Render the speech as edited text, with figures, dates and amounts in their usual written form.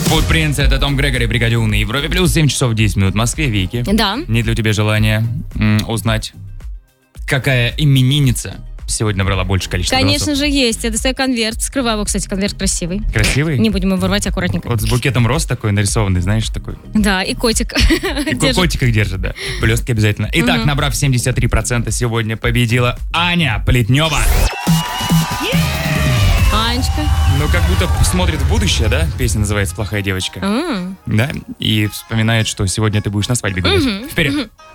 Фудпринц, это Том Грегори, бригадир на Европе плюс 7 часов 10 минут в Москве. Вики. Да. Нет ли у тебя желания узнать, какая именинница сегодня набрала больше количества Конечно голосов? же есть. Я достаю конверт. Скрываю его, кстати, конверт красивый. Красивый? Не будем его рвать, аккуратненько. Вот с букетом роз такой нарисованный, знаешь, такой. Да, и котик. И Держит. котик их держит, да. Блестки обязательно. Итак, набрав 73%, сегодня победила Аня Плетнева. Анечка. Ну, как будто смотрит в будущее, да? Песня называется «Плохая девочка». Да? И вспоминает, что сегодня ты будешь на свадьбе гулять. Вперед!